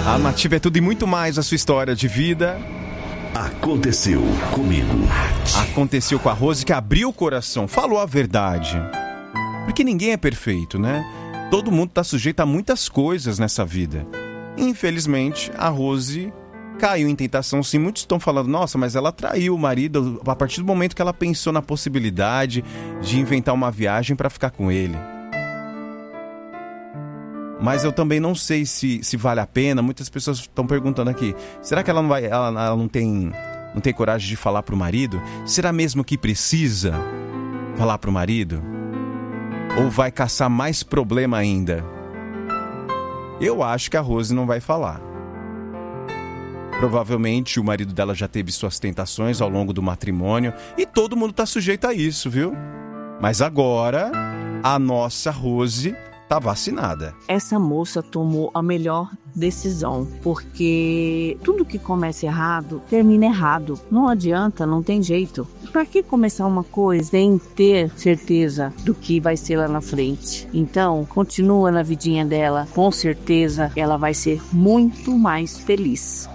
A Nativa é tudo e muito mais a sua história de vida. Aconteceu comigo. Aconteceu com a Rose, que abriu o coração, falou a verdade. Porque ninguém é perfeito, né? Todo mundo está sujeito a muitas coisas nessa vida. Infelizmente, a Rose caiu em tentação, sim. Muitos estão falando, nossa, mas ela traiu o marido a partir do momento que ela pensou na possibilidade de inventar uma viagem para ficar com ele. Mas eu também não sei se vale a pena. Muitas pessoas estão perguntando aqui, será que ela não tem coragem de falar pro marido? Será mesmo que precisa falar pro marido? Ou vai caçar mais problema ainda? Eu acho que a Rose não vai falar. Provavelmente o marido dela já teve suas tentações ao longo do matrimônio e todo mundo está sujeito a isso, viu? Mas agora a nossa Rose tá vacinada. Essa moça tomou a melhor decisão, porque tudo que começa errado, termina errado. Não adianta, não tem jeito. Para que começar uma coisa sem ter certeza do que vai ser lá na frente? Então, continua na vidinha dela, com certeza ela vai ser muito mais feliz.